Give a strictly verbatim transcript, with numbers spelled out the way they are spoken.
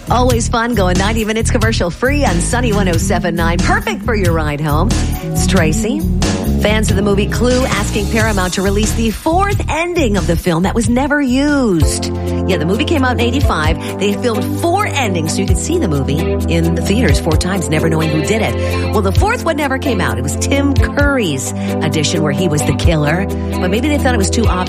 Always fun going ninety minutes commercial free on Sunny one oh seven point nine. Perfect for your ride home. It's Tracy. Fans of the movie Clue asking Paramount to release the fourth ending of the film that was never used. Yeah, the movie came out in eighty-five. They filmed four endings so you could see the movie in the theaters four times, never knowing who did it. Well, the fourth one never came out. It was Tim Curry's edition where he was the killer. But maybe they thought it was too obvious.